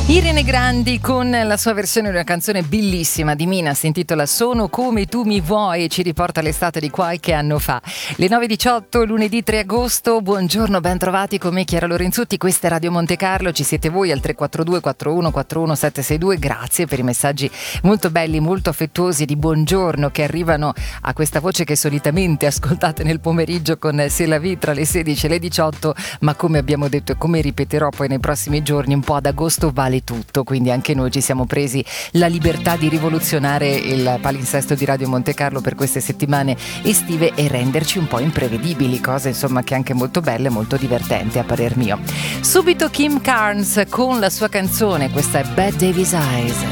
Irene Grandi con la sua versione di una canzone bellissima di Mina, si intitola Sono come tu mi vuoi e ci riporta all'estate di qualche anno fa. Le 9:18, lunedì 3 agosto, buongiorno, ben trovati con me Chiara Lorenzutti, questa è Radio Monte Carlo, ci siete voi al 342 41 41 762, grazie per i messaggi molto belli, molto affettuosi di buongiorno che arrivano a questa voce che solitamente ascoltate nel pomeriggio con C'est la vie tra le 16 e le 18, ma come abbiamo detto e come ripeterò poi nei prossimi giorni, un po' ad agosto vale tutto, quindi anche noi ci siamo presi la libertà di rivoluzionare il palinsesto di Radio Monte Carlo per queste settimane estive e renderci un po' imprevedibili, cosa insomma che è anche molto bella e molto divertente a parer mio. Subito Kim Carnes con la sua canzone, questa è Bad Davis Eyes.